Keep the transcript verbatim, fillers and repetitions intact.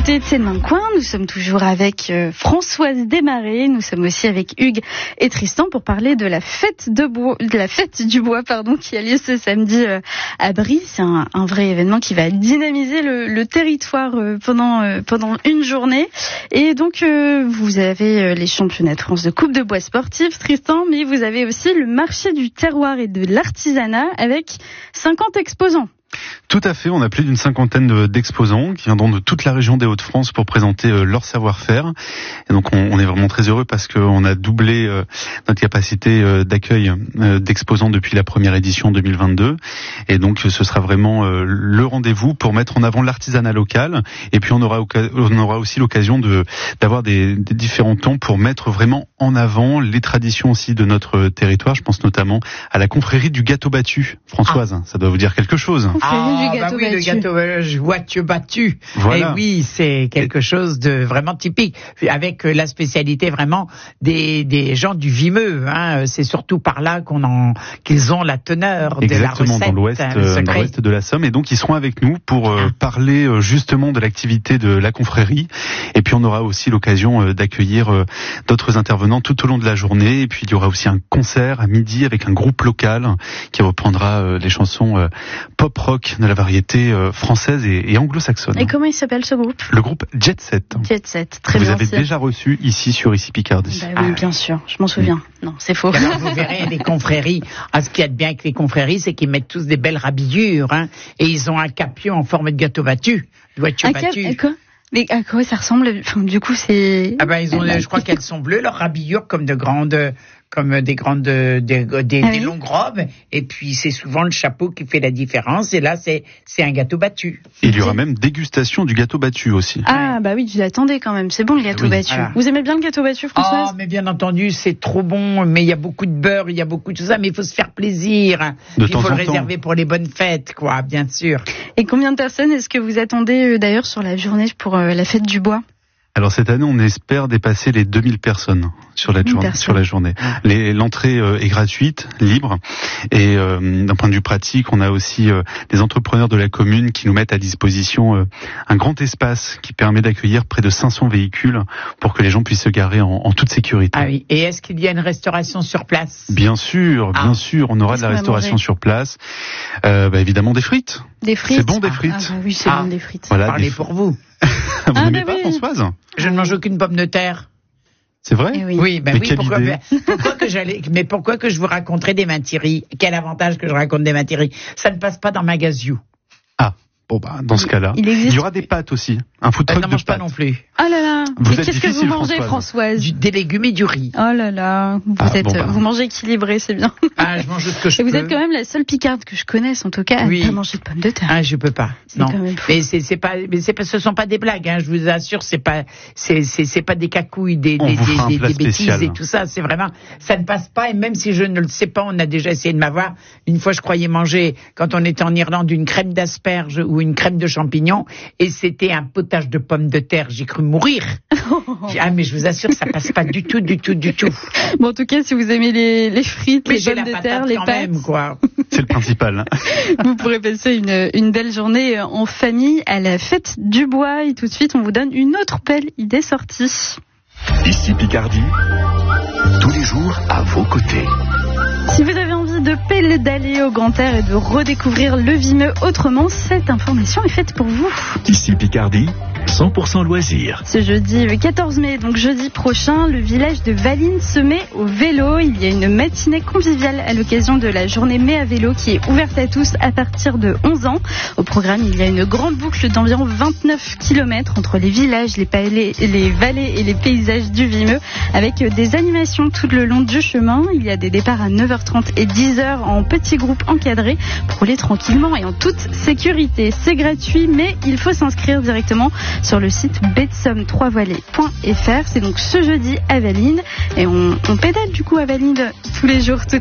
écoutez C'est Demain Coin, nous sommes toujours avec euh, Françoise Desmarais, nous sommes aussi avec Hugues et Tristan pour parler de la fête de bois, de la fête du bois pardon, qui a lieu ce samedi euh, à Brie. C'est un, un vrai événement qui va dynamiser le, le territoire euh, pendant, euh, pendant une journée. Et donc euh, vous avez euh, les championnats de France de coupe de bois sportif, Tristan, mais vous avez aussi le marché du terroir et de l'artisanat avec cinquante exposants. Tout à fait, on a plus d'une cinquantaine d'exposants qui viendront de toute la région des Hauts-de-France pour présenter leur savoir-faire. Et donc on est vraiment très heureux parce qu'on a doublé notre capacité d'accueil d'exposants depuis la première édition deux mille vingt-deux. Et donc ce sera vraiment le rendez-vous pour mettre en avant l'artisanat local. Et puis on aura, on aura aussi l'occasion de d'avoir des, des différents temps pour mettre vraiment en avant les traditions aussi de notre territoire. Je pense notamment à la confrérie du gâteau battu. Françoise, ah. ça doit vous dire quelque chose. Ah, bah oui, battu. Le gâteau joyeux battu. Voilà. Et oui, c'est quelque chose de vraiment typique, avec la spécialité vraiment des, des gens du Vimeux. Hein. C'est surtout par là qu'on en, qu'ils ont la teneur Exactement, de la recette. Dans l'ouest, euh, dans l'ouest de la Somme. Et donc, ils seront avec nous pour euh, parler euh, justement de l'activité de la confrérie. Et puis, on aura aussi l'occasion euh, d'accueillir euh, d'autres intervenants tout au long de la journée. Et puis, il y aura aussi un concert à midi avec un groupe local qui reprendra euh, les chansons euh, pop rock de la variété euh, française et, et anglo-saxonne. Et comment il s'appelle ce groupe ? Le groupe Jet Set. Jet Set, très Vous bien. Vous avez déjà reçu ici sur Ici Picardie. Bah oui, ah, bien sûr, je m'en souviens. Oui. Non, c'est faux. Alors, vous verrez les confréries. Ah, ce qu'il y a de bien avec les confréries, c'est qu'ils mettent tous des belles rhabillures, hein, et ils ont un capion en forme de gâteau battu. Gâteau battu. Cap- quoi Mais à quoi ça ressemble ? Enfin, du coup, c'est. Ah ben, ils ont. Ah bah, je crois qu'elles sont bleues, leurs rhabillures, comme de grandes. comme des grandes, des, des, ah des oui. longues robes, et puis c'est souvent le chapeau qui fait la différence, et là c'est, c'est un gâteau battu. Et il y aura même dégustation du gâteau battu aussi. Ah bah oui, je l'attendais quand même, c'est bon le gâteau oui, battu. Voilà. Vous aimez bien le gâteau battu, Françoise ? Oh, mais bien entendu, c'est trop bon, mais il y a beaucoup de beurre, il y a beaucoup de tout ça, mais il faut se faire plaisir. De il temps faut en le temps. réserver pour les bonnes fêtes, quoi, bien sûr. Et combien de personnes est-ce que vous attendez euh, d'ailleurs sur la journée pour euh, la fête du bois ? Alors cette année, on espère dépasser les deux mille personnes sur la journée. Sur la journée. Les, l'entrée euh, est gratuite, libre, et euh, d'un point de vue pratique, on a aussi euh, des entrepreneurs de la commune qui nous mettent à disposition euh, un grand espace qui permet d'accueillir près de cinq cents véhicules pour que les gens puissent se garer en, en toute sécurité. Ah oui. Et est-ce qu'il y a une restauration sur place ? Bien sûr, ah. bien sûr, on aura Qu'est-ce de la restauration sur place. Euh, bah, évidemment des frites. Des frites. C'est bon des frites. Ah, ah bah oui, c'est ah. bon des frites. Voilà, Parlez des... pour vous. Vous ah, n'aimez bah pas, oui. Françoise ? Je ne mange aucune pomme de terre. C'est vrai ? Eh oui, oui, ben mais oui. Pourquoi, mais, pourquoi que j'allais, mais pourquoi que je vous raconterais des mentiries ? Quel avantage que je raconte des mentiries ? Ça ne passe pas dans ma gazou. Ah. Bon bah dans ce cas-là, il, il y aura des pâtes aussi, un food truck euh, de pâtes. Pas non plus. Oh là là. Vous mais êtes qu'est-ce que vous mangez, Françoise, Françoise du, Des légumes et du riz. Oh là là, vous ah, êtes, bon bah. vous mangez équilibré, c'est bien. Ah, je mange ce que je et peux. Vous êtes quand même la seule Picarde que je connaisse, en tout cas, à oui. ne pas manger de pommes de terre. Ah, je peux pas. C'est non. Quand même fou. Mais c'est, c'est pas, mais c'est pas, ce sont pas des blagues, hein. Je vous assure, c'est pas, c'est, c'est, c'est pas des cacouilles, des, des, des, des, des bêtises et tout ça. C'est vraiment, ça ne passe pas. Et même si je ne le sais pas, on a déjà essayé de m'avoir. Une fois, je croyais manger quand on était en Irlande une crème d'asperges ou une crème de champignons. Et c'était un potage de pommes de terre, j'ai cru mourir. Ah mais je vous assure, ça passe pas du tout, du tout, du tout. Bon, en tout cas, si vous aimez les, les frites, mais les pommes de terre, les pâtes, même, quoi. C'est le principal. Vous pourrez passer une, une belle journée en famille à la fête du bois. Et tout de suite, on vous donne une autre belle idée sortie. Ici Picardie, tous les jours à vos côtés. Si vous avez envie de pédaler au grand air et de redécouvrir le Vimeux autrement, cette information est faite pour vous. Ici Picardie, cent pour cent loisirs. Ce jeudi quatorze mai, donc jeudi prochain, le village de Valines se met au vélo. Il y a une matinée conviviale à l'occasion de la journée Mai à vélo qui est ouverte à tous à partir de onze ans. Au programme, il y a une grande boucle d'environ vingt-neuf kilomètres entre les villages, les, palais, les vallées et les paysages du Vimeux avec des animations tout le long du chemin. Il y a des départs à neuf heures trente et dix heures en petits groupes encadrés pour rouler tranquillement et en toute sécurité. C'est gratuit, mais il faut s'inscrire directement sur le site betsom trois vallées point f r. C'est donc ce jeudi à Valines et on, on pédale du coup à Valines tous les jours. Tout